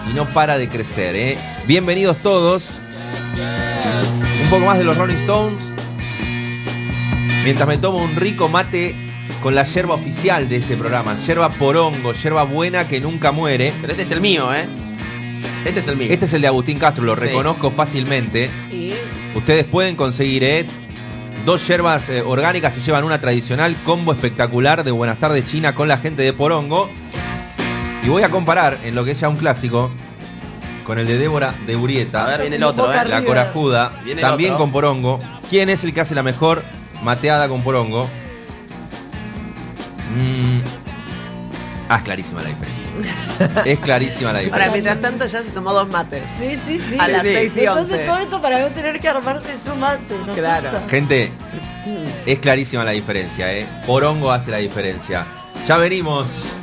y no para de crecer, ¿eh? Bienvenidos todos. Un poco más de los Rolling Stones. Mientras me tomo un rico mate con la yerba oficial de este programa. Yerba porongo, yerba buena que nunca muere. Pero este es el mío, ¿eh? Este es el mío. Este es el de Agustín Castro, lo reconozco fácilmente. Sí. Ustedes pueden conseguir, 2 yerbas orgánicas, se llevan una tradicional, combo espectacular de Buenas Tardes China con la gente de Porongo. Y voy a comparar en lo que es ya un clásico con el de Débora de Urieta. A ver, viene el otro, ¿eh? La corajuda, Viene el también otro. con Porongo. ¿Quién es el que hace la mejor mateada con Porongo? Es clarísima la diferencia. Es clarísima la Ahora, diferencia. mientras tanto ya se tomó 2 mates. Sí, sí, sí. A las Sí. 6 y Entonces 11. todo esto para no tener que armarse su mate. ¿No? Claro. Gente, es clarísima la diferencia, ¿eh? Porongo hace la diferencia. Ya venimos.